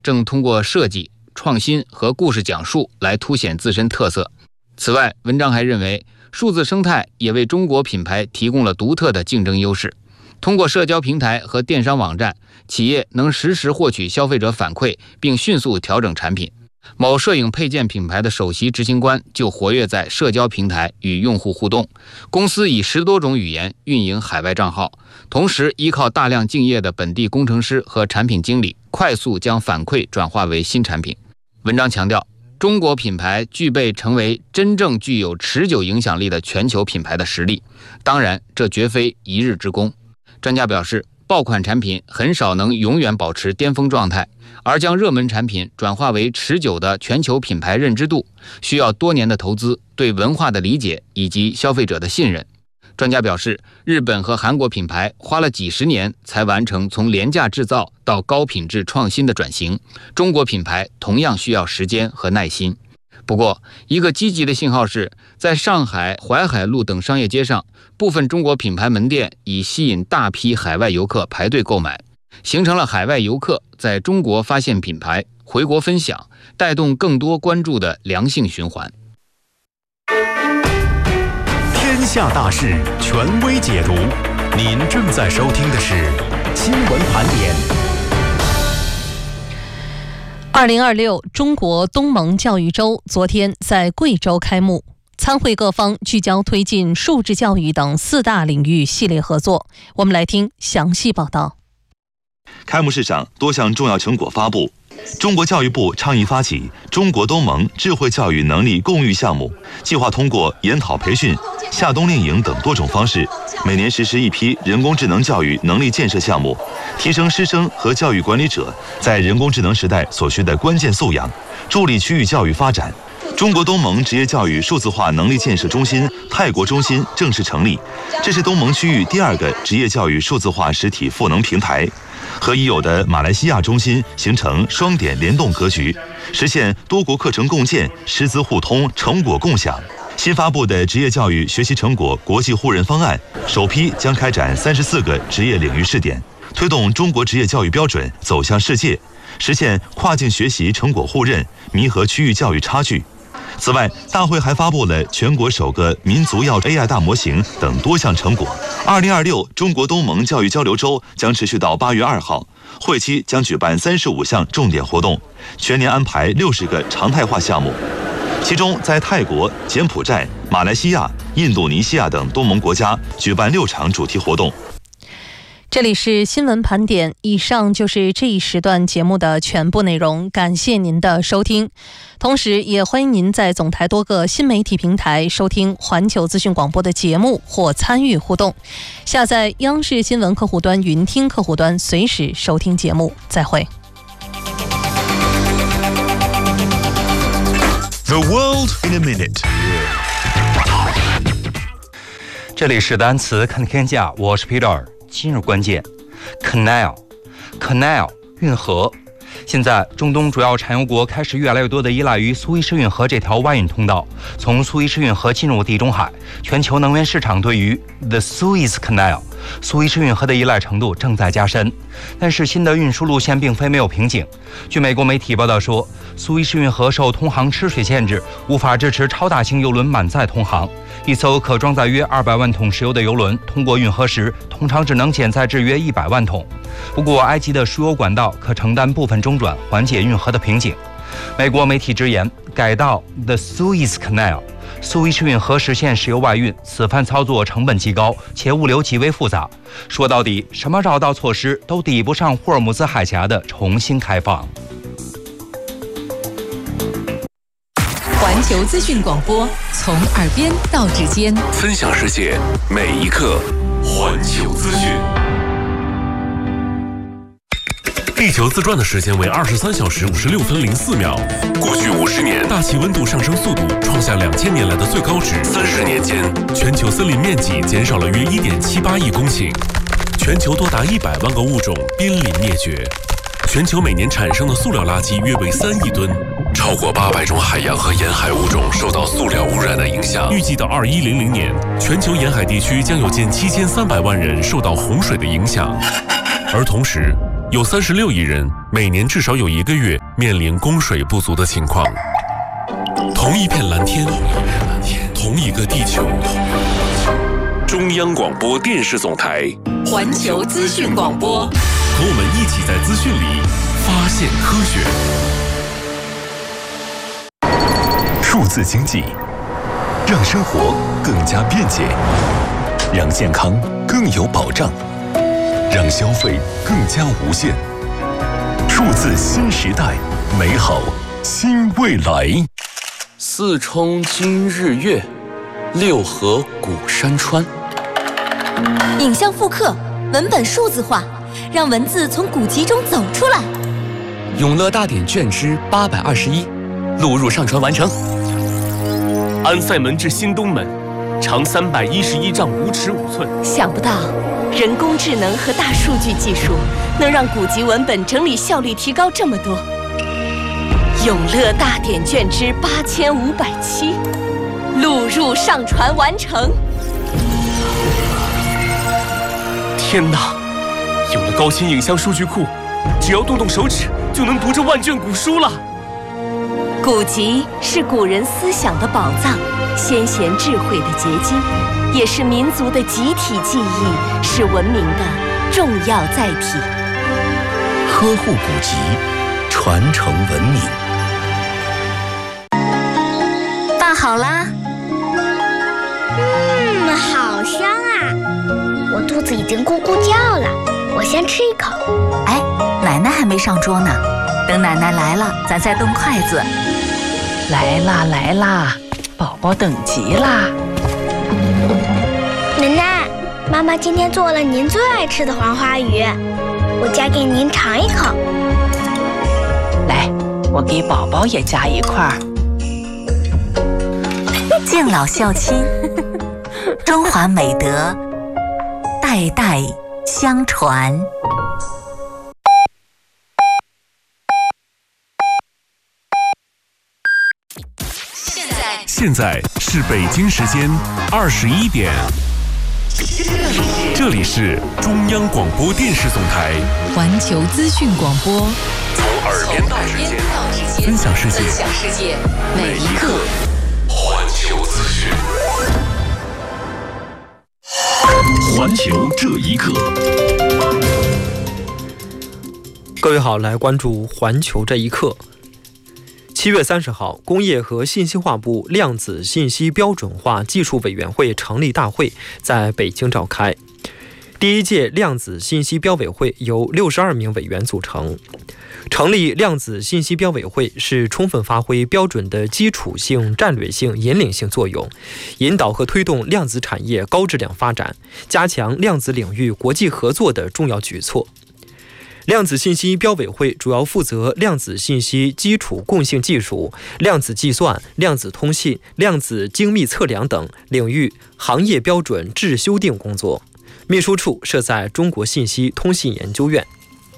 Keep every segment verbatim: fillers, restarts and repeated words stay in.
正通过设计、创新和故事讲述来凸显自身特色。此外，文章还认为，数字生态也为中国品牌提供了独特的竞争优势。通过社交平台和电商网站，企业能实时获取消费者反馈，并迅速调整产品。某摄影配件品牌的首席执行官就活跃在社交平台与用户互动，公司以十多种语言运营海外账号，同时依靠大量敬业的本地工程师和产品经理，快速将反馈转化为新产品。文章强调，中国品牌具备成为真正具有持久影响力的全球品牌的实力，当然，这绝非一日之功。专家表示，爆款产品很少能永远保持巅峰状态，而将热门产品转化为持久的全球品牌认知度，需要多年的投资、对文化的理解以及消费者的信任。专家表示，日本和韩国品牌花了几十年才完成从廉价制造到高品质创新的转型，中国品牌同样需要时间和耐心。不过，一个积极的信号是，在上海淮海路等商业街上，部分中国品牌门店已吸引大批海外游客排队购买，形成了海外游客在中国发现品牌、回国分享，带动更多关注的良性循环。 天下大事，权威解读。您正在收听的是新闻盘点。 二零二六中国东盟教育周昨天在贵州开幕，参会各方聚焦推进数字教育等四大领域系列合作。我们来听详细报道。 开幕式上，多项重要成果发布。中国教育部倡议发起中国东盟智慧教育能力共育项目，计划通过研讨培训、夏冬令营等多种方式，每年实施一批人工智能教育能力建设项目，提升师生和教育管理者在人工智能时代所需的关键素养，助力区域教育发展。中国东盟职业教育数字化能力建设中心泰国中心正式成立，这是东盟区域第二个职业教育数字化实体赋能平台，和已有的马来西亚中心形成双点联动格局，实现多国课程共建、师资互通、成果共享。新发布的职业教育学习成果国际互认方案，首批将开展三十四个职业领域试点，推动中国职业教育标准走向世界，实现跨境学习成果互认，弥合区域教育差距。此外，大会还发布了全国首个民族药 A I 大模型等多项成果。二零二六中国东盟教育交流周将持续到八月二号，会期将举办三十五项重点活动，全年安排六十个常态化项目。其中，在泰国、柬埔寨、马来西亚、印度尼西亚等东盟国家举办六场主题活动。 这里是新闻盘点，以上就是这一时段节目的全部内容，感谢您的收听。同时也欢迎您在总台多个新媒体平台收听环球资讯广播的节目或参与互动。下载央视新闻客户端云听客户端，随时收听节目。再会。 The world in a minute。 这里是单词看天下，我是 Peter。今日关键 Canal Canal 运河。现在中东主要产油国开始越来越多地依赖于苏伊士运河这条外运通道，从苏伊士运河进入地中海。全球能源市场对于 The Suez Canal 苏伊士运河的依赖程度正在加深，但是新的运输路线并非没有瓶颈。据美国媒体报道说，苏伊士运河受通航吃水限制，无法支持超大型邮轮满载通航。一艘可装载约二百万桶石油的油轮通过运河时，通常只能减载至约一百万桶。不过，埃及的输油管道可承担部分中转，缓解运河的瓶颈。美国媒体直言，改道 The Suez Canal 苏伊士运河实现石油外运，此番操作成本极高，且物流极为复杂。说到底，什么绕道措施都抵不上霍尔木兹海峡的重新开放。 环球资讯广播，从耳边到指尖， 分享世界每一刻。环球资讯。地球自转的时间为二十三小时五十六分零四秒。过去五十年，大气温度上升速度创下两千年来的最高值。三十年间，全球森林面积减少了约一点七八亿公顷，全球多达一百万个物种濒临灭绝。全球每年产生的塑料垃圾约为三亿吨，超过八百种海洋和沿海物种受到塑料污染的影响。预计到二一零零年，全球沿海地区将有近七千三百万人受到洪水的影响。而同时， 有三十六亿人每年至少有一个月面临供水不足的情况。同一片蓝天，同一个地球。中央广播电视总台环球资讯广播， 和我们一起在资讯里发现科学。 数字经济让生活更加便捷，让健康更有保障，让消费更加无限。数字新时代，美好新未来。 四冲今日月，六合古山川。 影像复刻，文本数字化，让文字从古籍中走出来。 永乐大典卷之八百二十一，录入上传完成。 安塞门至新东门，长三百一十一丈五尺五寸。 想不到，人工智能和大数据技术能让古籍文本整理效率提高这么多。永乐大典卷之八千五百七，录入上传完成。 天哪！有了高清影像数据库，只要动动手指就能读这万卷古书了。 古籍是古人思想的宝藏，先贤智慧的结晶，也是民族的集体记忆，是文明的重要载体。 呵护古籍，传承文明。 饭好啦。 嗯，好香啊！我肚子已经咕咕叫了，我先吃一口。 哎，奶奶还没上桌呢，等奶奶来了，咱再动筷子。 来啦来啦，宝宝等急啦！ 奶奶，妈妈今天做了您最爱吃的黄花鱼，我夹给您尝一口。 来，我给宝宝也夹一块儿。 敬老孝亲，中华美德代代相传。 现在是北京时间二十一点，这里是中央广播电视总台环球资讯广播， 从耳边到指尖，分享世界， 分享世界，每一刻。 环球资讯， 环球这一刻。 各位好，来关注环球这一刻。七月三十号，工业和信息化部量子信息标准化技术委员会成立大会在北京召开。第一届量子信息标委会由六十二名委员组成。成立量子信息标委会是充分发挥标准的基础性、战略性、引领性作用，引导和推动量子产业高质量发展，加强量子领域国际合作的重要举措。量子信息标委会主要负责量子信息基础共性技术、量子计算、量子通信、量子精密测量等领域行业标准制修订工作。秘书处设在中国信息通信研究院。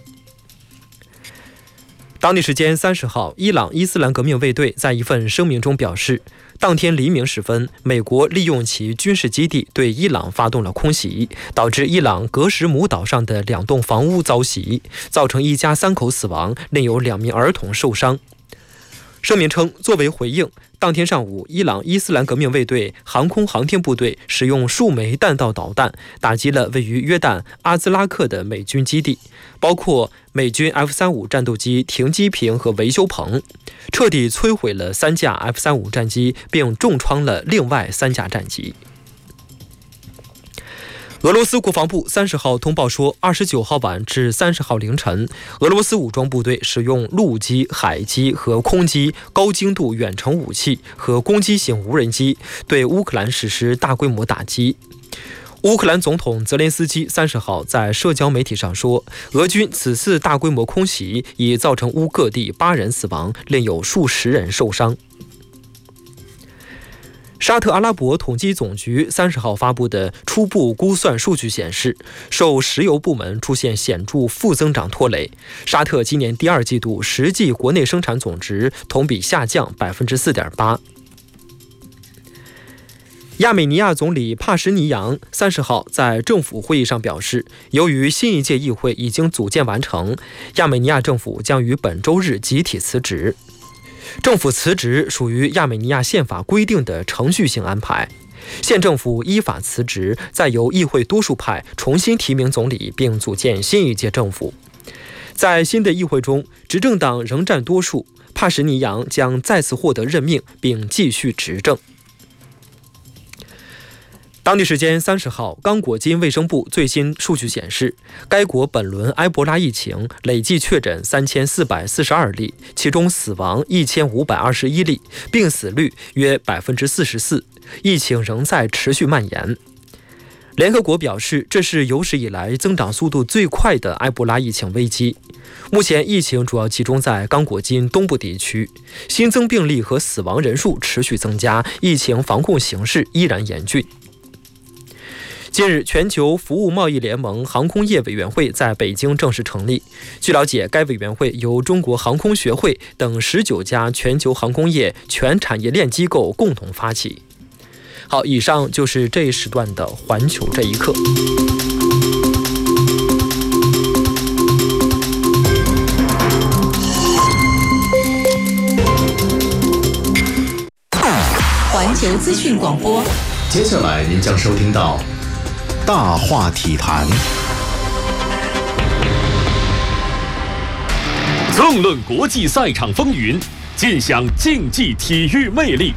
当地时间三十号，伊朗伊斯兰革命卫队在一份声明中表示，当天黎明时分，美国利用其军事基地对伊朗发动了空袭，导致伊朗格什姆岛上的两栋房屋遭袭，造成一家三口死亡，另有两名儿童受伤。声明称，作为回应，当天上午，伊朗伊斯兰革命卫队航空航天部队使用数枚弹道导弹打击了位于约旦阿兹拉克的美军基地，包括美军 F 三十五 战斗机停机坪和维修棚，彻底摧毁了三架 F 三十五 战机，并重创了另外三架战机。俄罗斯国防部三十号通报说，二十九号晚至三十号凌晨，俄罗斯武装部队使用陆基、海基和空基高精度远程武器和攻击型无人机对乌克兰实施大规模打击。乌克兰总统泽连斯基三十号在社交媒体上说，俄军此次大规模空袭已造成乌各地八人死亡，另有数十人受伤。沙特阿拉伯统计总局三十号发布的初步估算数据显示，受石油部门出现显著负增长拖累，沙特今年第二季度实际国内生产总值同比下降 百分之四点八。 亚美尼亚总理帕什尼扬三十号在政府会议上表示，由于新一届议会已经组建完成，亚美尼亚政府将于本周日集体辞职。政府辞职属于亚美尼亚宪法规定的程序性安排，县政府依法辞职，再由议会多数派重新提名总理，并组建新一届政府。在新的议会中，执政党仍占多数，帕什尼扬将再次获得任命并继续执政。当地时间三十号，刚果金卫生部最新数据显示，该国本轮埃博拉疫情累计确诊三千四百四十二例，其中死亡一千五百二十一例，病死率约百分之四十四，疫情仍在持续蔓延。联合国表示，这是有史以来增长速度最快的埃博拉疫情危机。目前疫情主要集中在刚果金东部地区，新增病例和死亡人数持续增加，疫情防控形势依然严峻。近日，全球服务贸易联盟航空业委员会在北京正式成立。据了解，该委员会由中国航空学会等十九家全球航空业全产业链机构共同发起。好，以上就是这一时段的环球这一刻。 环球资讯广播， 接下来您将收听到大话体坛， 纵论国际赛场风云，尽享竞技体育魅力。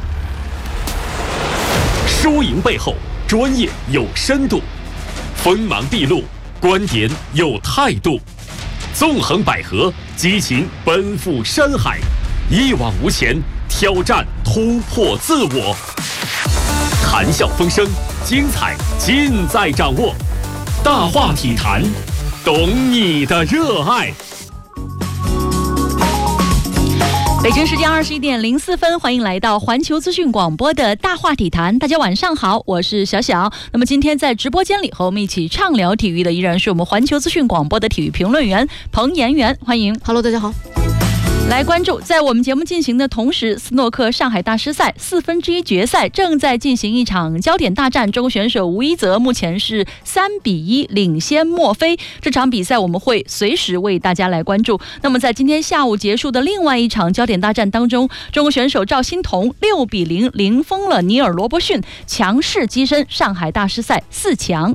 输赢背后，专业有深度；锋芒毕露，观点有态度。纵横捭阖，激情奔赴山海，一往无前，挑战突破自我。谈笑风生，精彩尽在掌握。大话体坛，懂你的热爱。 北京时间二十一点零四分，欢迎来到环球资讯广播的大话体坛。大家晚上好，我是小小。那么今天在直播间里和我们一起畅聊体育的，依然是我们环球资讯广播的体育评论员彭延元，欢迎。 Hello， 大家好。 来关注，在我们节目进行的同时，斯诺克上海大师赛四分之一决赛正在进行一场焦点大战，中国选手吴一泽目前是三比一领先墨菲。这场比赛我们会随时为大家来关注。那么在今天下午结束的另外一场焦点大战当中，中国选手赵欣彤六比零零封了尼尔罗伯逊，强势跻身上海大师赛四强。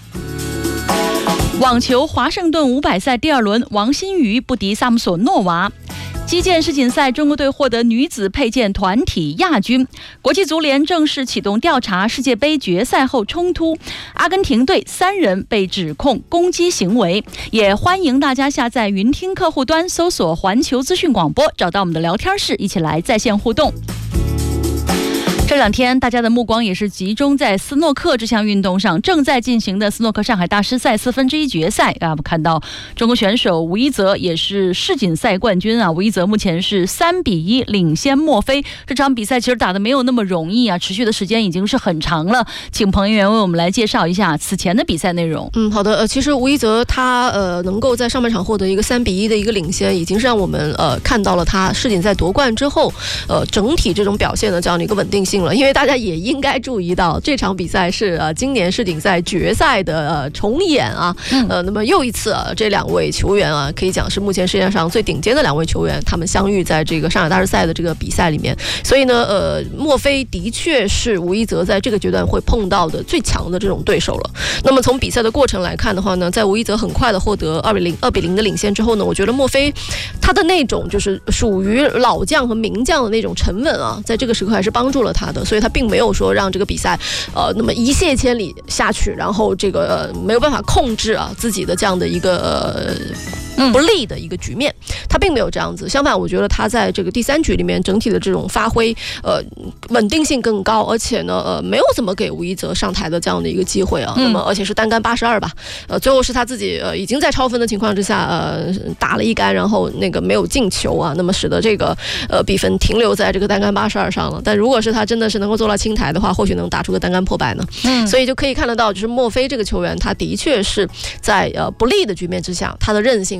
网球华盛顿五百赛第二轮，王欣瑜不敌萨姆索诺娃。击剑世锦赛，中国队获得女子佩剑团体亚军。国际足联正式启动调查世界杯决赛后冲突，阿根廷队三人被指控攻击行为。也欢迎大家下载云听客户端，搜索环球资讯广播，找到我们的聊天室，一起来在线互动。这两天大家的目光也是集中在斯诺克这项运动上，正在进行的斯诺克上海大师赛四分之一决赛啊，我们看到中国选手吴一泽也是世锦赛冠军啊，吴一泽目前是三比一领先墨菲。这场比赛其实打得没有那么容易啊，持续的时间已经是很长了。请彭员为我们来介绍一下此前的比赛内容。 嗯，好的，呃，其实吴一泽他呃能够在上半场获得一个三比一的一个领先，已经是让我们呃看到了他世锦赛夺冠之后呃整体这种表现的这样的一个稳定性了。因为大家也应该注意到，这场比赛是呃今年世锦赛决赛的呃重演啊，呃，那么又一次、啊、这两位球员啊，可以讲是目前世界上最顶尖的两位球员，他们相遇在这个上海大师赛的这个比赛里面。所以呢，呃，墨菲的确是吴一泽在这个阶段会碰到的最强的这种对手了。那么从比赛的过程来看的话呢，在吴一泽很快的获得二比零二比零的领先之后呢，我觉得墨菲他的那种就是属于老将和名将的那种沉稳啊，在这个时刻还是帮助了他的，所以他并没有说让这个比赛呃那么一泻千里下去，然后这个、呃、没有办法控制啊自己的这样的一个呃不利的一个局面，他并没有这样子。相反，我觉得他在这个第三局里面整体的这种发挥呃稳定性更高，而且呢呃没有怎么给吴一泽上台的这样的一个机会啊。嗯、那么而且是单杆八十二吧，呃最后是他自己呃已经在超分的情况之下呃打了一杆，然后那个没有进球啊，那么使得这个呃比分停留在这个单杆八十二上了。但如果是他真的是能够做到清台的话，或许能打出个单杆破百呢。嗯，所以就可以看得到，就是墨菲这个球员，他的确是在呃不利的局面之下，他的韧性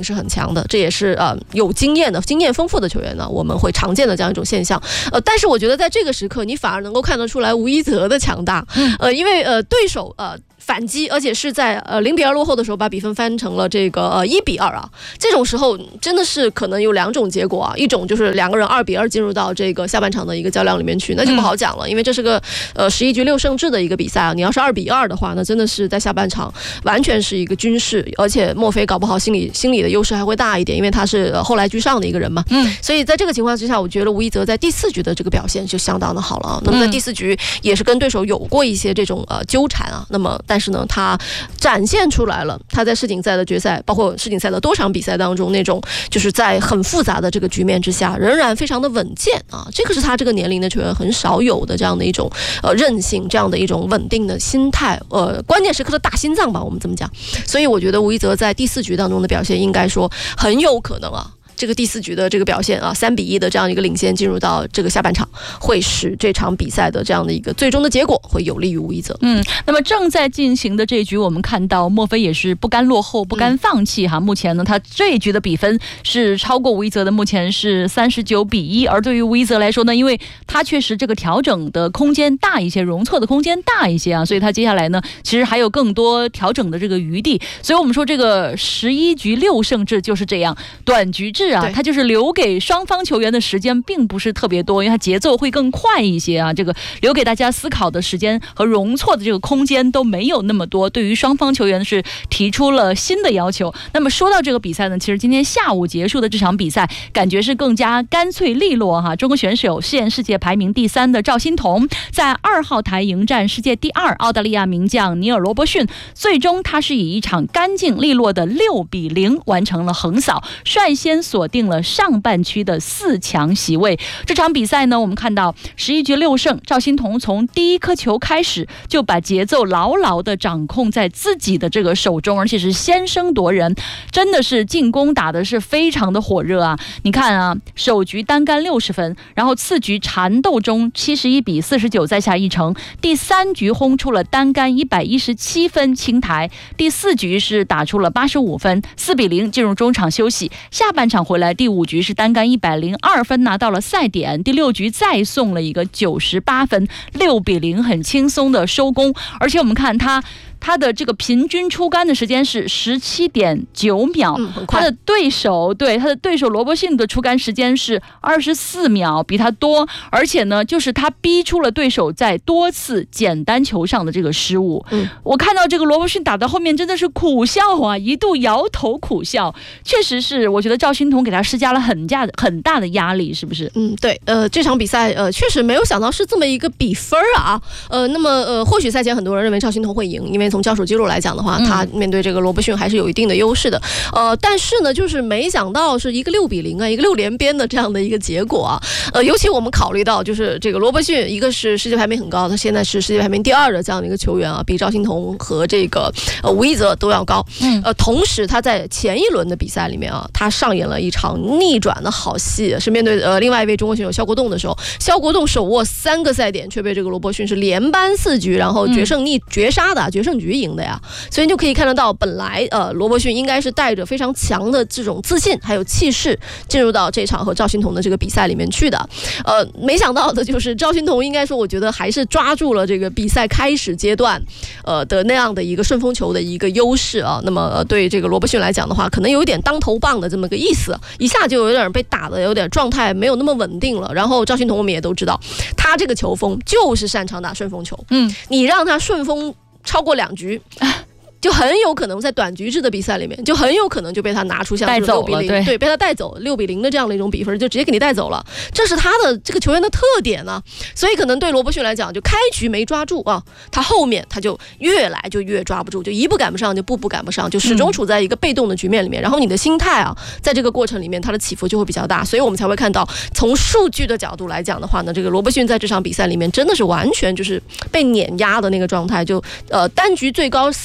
是很强的，这也是呃有经验的、经验丰富的球员呢，我们会常见的这样一种现象。呃，但是我觉得在这个时刻，你反而能够看得出来吴一泽的强大。呃，因为呃对手呃。反击，而且是在呃零比二落后的时候把比分翻成了这个呃一比二啊。这种时候真的是可能有两种结果啊，一种就是两个人二比二进入到这个下半场的一个较量里面去，那就不好讲了，因为这是个呃十一局六胜制的一个比赛啊。你要是二比二的话，那真的是在下半场完全是一个均势，而且墨菲搞不好心理心理的优势还会大一点，因为他是后来居上的一个人嘛。嗯，所以在这个情况之下，我觉得吴一泽在第四局的这个表现就相当的好了啊。那么在第四局也是跟对手有过一些这种呃纠缠啊，那么但是呢，他展现出来了他在世锦赛的决赛，包括世锦赛的多场比赛当中那种就是在很复杂的这个局面之下仍然非常的稳健啊，这个是他这个年龄的球员很少有的这样的一种呃韧性，这样的一种稳定的心态，呃关键时刻的打心脏吧，我们这么讲。所以我觉得吴一泽在第四局当中的表现应该说很有可能啊，这个第四局的这个表现啊，三比一的这样一个领先进入到这个下半场，会使这场比赛的这样的一个最终的结果会有利于吴一泽。 嗯，那么正在进行的这一局，我们看到墨菲也是不甘落后，不甘放弃哈。嗯、目前呢，他这一局的比分是超过吴一泽的，目前是三十九比一。而对于吴一泽来说呢，因为他确实这个调整的空间大一些，容错的空间大一些啊，所以他接下来呢，其实还有更多调整的这个余地。所以我们说这个十一局六胜制就是这样，短局制。啊，他就是留给双方球员的时间并不是特别多，因为他节奏会更快一些啊，这个留给大家思考的时间和容错的这个空间都没有那么多，对于双方球员是提出了新的要求。那么说到这个比赛呢，其实今天下午结束的这场比赛感觉是更加干脆利落哈。中国选手现世界排名第三的赵心童在二号台迎战世界第二澳大利亚名将尼尔罗伯逊，最终他是以一场干净利落的六比零完成了横扫，率先锁定了上半区的四强席位。这场比赛呢，我们看到十一局六胜，赵心童从第一颗球开始就把节奏牢牢的掌控在自己的这个手中，而且是先声夺人，真的是进攻打的是非常的火热啊！你看啊，首局单干六十分，然后次局缠斗中七十一比四十九再下一城，第三局轰出了单干一百一十七分清台，第四局是打出了八十五分，四比零进入中场休息，下半场回来第五局是单干一百零二分拿到了赛点，第六局再送了一个九十八分，六比零很轻松的收工。而且我们看他他的这个平均出杆的时间是十七点九秒、嗯、他的对手对他的对手罗伯逊的出杆时间是二十四秒，比他多。而且呢，就是他逼出了对手在多次简单球上的这个失误。嗯，我看到这个罗伯逊打到后面真的是苦笑啊，一度摇头苦笑。确实是，我觉得赵心童给他施加了很大的很大的压力，是不是？ 嗯，对，呃，这场比赛呃确实没有想到是这么一个比分啊。呃，那么呃，或许赛前很多人认为赵心童会赢，因为从交手记录来讲的话，他面对这个罗伯逊还是有一定的优势的。呃，但是呢，就是没想到是一个六比零啊，一个六连鞭的这样的一个结果啊。呃，尤其我们考虑到就是这个罗伯逊，一个是世界排名很高，他现在是世界排名第二的这样的一个球员啊，比赵心童和这个呃吴一泽都要高。嗯，呃，同时他在前一轮的比赛里面啊，他上演了一场逆转的好戏，是面对呃另外一位中国选手肖国栋的时候，肖国栋手握三个赛点，却被这个罗伯逊是连扳四局，然后决胜逆绝杀的决胜局赢的呀。所以你就可以看得到，本来呃罗伯逊应该是带着非常强的这种自信还有气势进入到这场和赵心童的这个比赛里面去的。呃，没想到的就是赵心童应该说，我觉得还是抓住了这个比赛开始阶段呃的那样的一个顺风球的一个优势啊。那么、呃、对这个罗伯逊来讲的话，可能有一点当头棒的这么个意思，一下就有点被打的有点状态没有那么稳定了。然后赵心童我们也都知道，他这个球风就是擅长打顺风球，嗯，你让他顺风超过两局，就很有可能在短局制的比赛里面，就很有可能就被他拿出像六比零，对，被他带走六比零的这样的一种比分，就直接给你带走了。这是他的这个球员的特点呢、啊，所以可能对罗伯逊来讲，就开局没抓住啊，他后面他就越来就越抓不住，就一步赶不上，就步步赶不上，就始终处在一个被动的局面里面。嗯、然后你的心态啊，在这个过程里面，它的起伏就会比较大，所以我们才会看到，从数据的角度来讲的话呢，这个罗伯逊在这场比赛里面真的是完全就是被碾压的那个状态，就呃单局最高四十九分。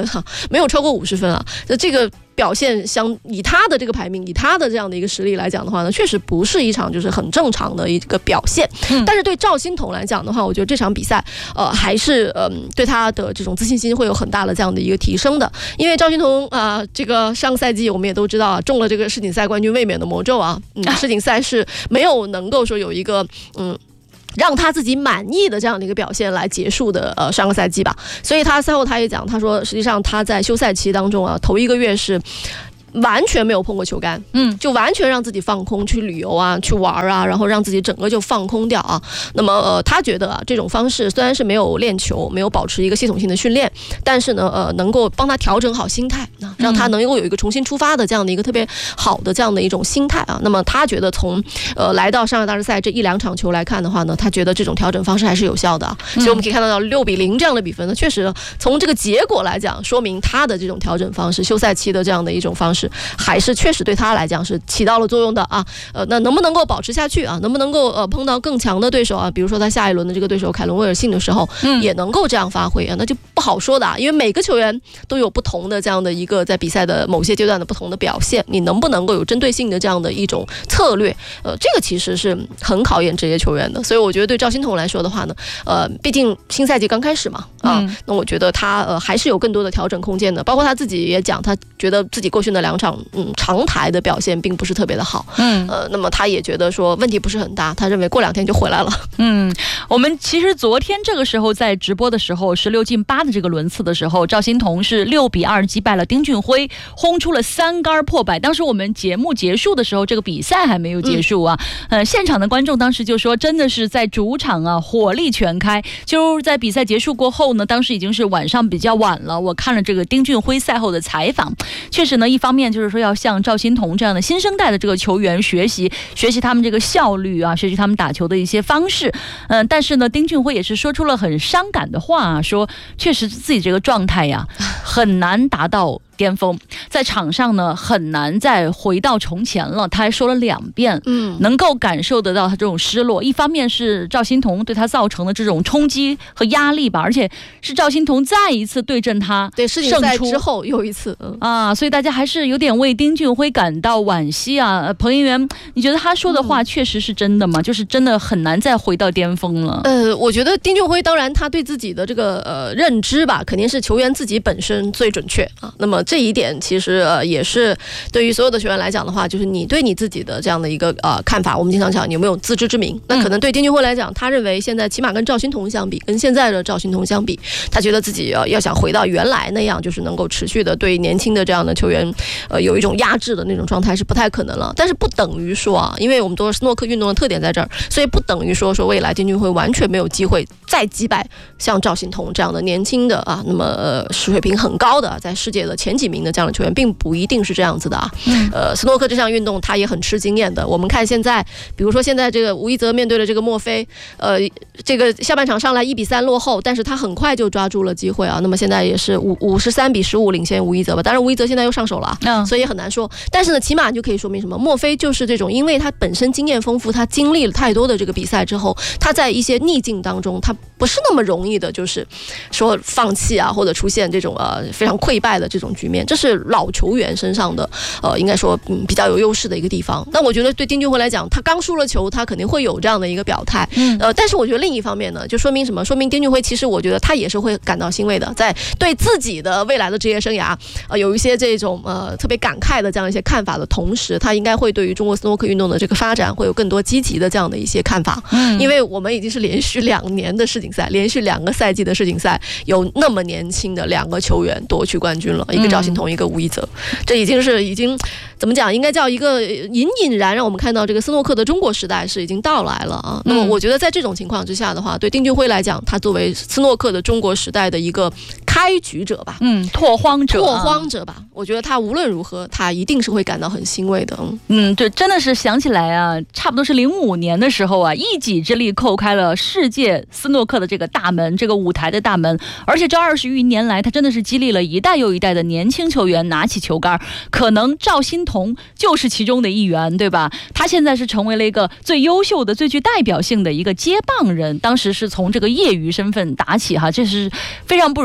分啊，没有超过五十分啊。那这个表现相以他的这个排名，以他的这样的一个实力来讲的话呢，确实不是一场就是很正常的一个表现。嗯、但是对赵心童来讲的话，我觉得这场比赛呃还是嗯、呃、对他的这种自信心会有很大的这样的一个提升的。因为赵心童啊、呃，这个上个赛季我们也都知道啊，中了这个世锦赛冠军卫冕的魔咒啊，嗯，世锦赛是没有能够说有一个嗯。让他自己满意的这样的一个表现来结束的呃上个赛季吧，所以他赛后他也讲，他说实际上他在休赛期当中啊，头一个月是完全没有碰过球杆，嗯，就完全让自己放空去旅游啊，去玩啊，然后让自己整个就放空掉啊。那么呃，他觉得啊，这种方式虽然是没有练球，没有保持一个系统性的训练，但是呢，呃，能够帮他调整好心态啊，让他能够有一个重新出发的这样的一个特别好的这样的一种心态啊。那么他觉得从呃来到上海大师赛这一两场球来看的话呢，他觉得这种调整方式还是有效的啊。所以我们可以看到六比零这样的比分呢，确实从这个结果来讲，说明他的这种调整方式，休赛期的这样的一种方式。还是确实对他来讲是起到了作用的啊，呃，那能不能够保持下去啊？能不能够呃碰到更强的对手啊？比如说他下一轮的这个对手凯伦威尔逊的时候，嗯，也能够这样发挥啊？那就不好说的啊，因为每个球员都有不同的这样的一个在比赛的某些阶段的不同的表现，你能不能够有针对性的这样的一种策略？呃，这个其实是很考验职业球员的。所以我觉得对赵心童来说的话呢，呃，毕竟新赛季刚开始嘛，啊，嗯、那我觉得他呃还是有更多的调整空间的。包括他自己也讲，他觉得自己过去的两场。嗯，长台的表现并不是特别的好，嗯，呃，那么他也觉得说问题不是很大，他认为过两天就回来了。 嗯，我们其实昨天这个时候在直播的时候，十六进八的这个轮次的时候，赵心童是六比二击败了丁俊晖，轰出了三杆破百。当时我们节目结束的时候，这个比赛还没有结束啊，嗯、呃，现场的观众当时就说，真的是在主场啊，火力全开。就是在比赛结束过后呢，当时已经是晚上比较晚了，我看了这个丁俊晖赛后的采访，确实呢，一方面就是说要向赵心童这样的新生代的这个球员学习学习他们这个效率啊，学习他们打球的一些方式。嗯、呃，但是呢，丁俊晖也是说出了很伤感的话啊，说确实自己这个状态呀很难达到巅峰，在场上呢很难再回到从前了。他还说了两遍，嗯，能够感受得到他这种失落。一方面是赵心童对他造成的这种冲击和压力吧，而且是赵心童再一次对阵他， 对世锦赛之后又一次、嗯、 啊，所以大家还是有点为丁俊晖感到惋惜啊。呃、彭莹圆，你觉得他说的话确实是真的吗？嗯、就是真的很难再回到巅峰了。 呃，我觉得丁俊晖当然他对自己的这个呃认知吧，肯定是球员自己本身最准确啊。那么这一点其实呃也是对于所有的球员来讲的话，就是你对你自己的这样的一个呃看法，我们经常讲你有没有自知之明。那可能对丁俊晖来讲，他认为现在起码跟赵心童相比，跟现在的赵心童相比，他觉得自己呃要想回到原来那样，就是能够持续的对年轻的这样的球员呃有一种压制的那种状态是不太可能了。但是不等于说啊，因为我们都是斯诺克运动的特点在这儿，所以不等于说说未来丁俊晖完全没有机会再击败像赵心童这样的年轻的啊，那么呃水平很高的在世界的前几名的这样的球员，并不一定是这样子的啊。嗯、呃，斯诺克这项运动他也很吃经验的。我们看现在，比如说现在这个吴一泽面对了这个墨菲，呃，这个下半场上来一比三落后，但是他很快就抓住了机会啊。那么现在也是五五十三比十五领先吴一泽吧。当然吴一泽现在又上手了啊，嗯、所以也很难说。但是呢，起码就可以说明什么？墨菲就是这种，因为他本身经验丰富，他经历了太多的这个比赛之后，他在一些逆境当中，他不是那么容易的，就是说放弃啊，或者出现这种呃非常溃败的这种局面。这是老球员身上的呃，应该说嗯比较有优势的一个地方。那我觉得对丁俊晖来讲，他刚输了球，他肯定会有这样的一个表态。嗯，呃，但是我觉得另一方面呢，就说明什么？说明丁俊晖其实我觉得他也是会感到欣慰的，在对自己的未来的职业生涯呃有一些这种呃特别感慨的这样一些看法的同时，他应该会对于中国斯诺克运动的这个发展会有更多积极的这样的一些看法。嗯，因为我们已经是连续两年的世锦赛，连续两个赛季的世锦赛，有那么年轻的两个球员夺取冠军了，一个赵心童，一个吴一泽，这已经是已经怎么讲？应该叫一个隐隐然让我们看到这个斯诺克的中国时代是已经到来了啊。那么我觉得在这种情况之下的话，对丁俊晖来讲，他作为斯诺克的中国时代的一个开局者吧， 嗯，拓荒者， 拓荒者吧，我觉得他无论如何，他一定是会感到很欣慰的。嗯， 嗯对，真的是想起来啊，差不多是零五年的时候啊，一己之力叩开了世界斯诺克的这个大门，这个舞台的大门，而且这二十余年来，他真的是激励了一代又一代的年轻球员拿起球杆，可能赵心童就是其中的一员，对吧？他现在是成为了一个最优秀的、最具代表性的一个接棒人，当时是从这个业余身份打起哈，这是非常不容易。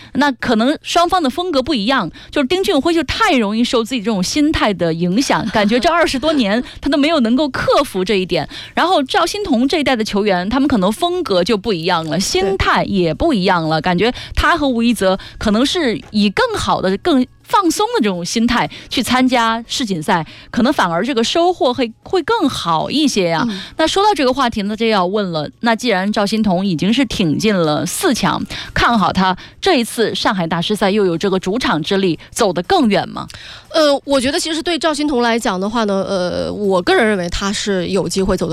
那可能双方的风格不一样，就是丁俊晖就太容易受自己这种心态的影响，感觉这二十多年他都没有能够克服这一点。然后赵心童这一代的球员，他们可能风格就不一样了，心态也不一样了，感觉他和吴一泽可能是以更好的、更放松的这种心态去参加世锦赛，可能反而这个收获会会更好一些呀、啊嗯。那说到这个话题呢，就要问了，那既然赵心童已经是挺进了四强，看好他这一次上海大师赛又有这个主场之力，走得更远吗？ 呃，我觉得其实对赵心童来讲的话呢，呃，我个人认为他是有机会走得